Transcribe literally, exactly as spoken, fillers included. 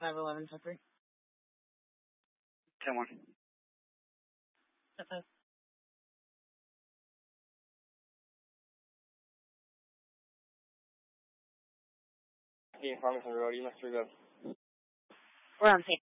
five eleven to three. ten one. That's us. Being Farmington Road, you must go. We're on scene.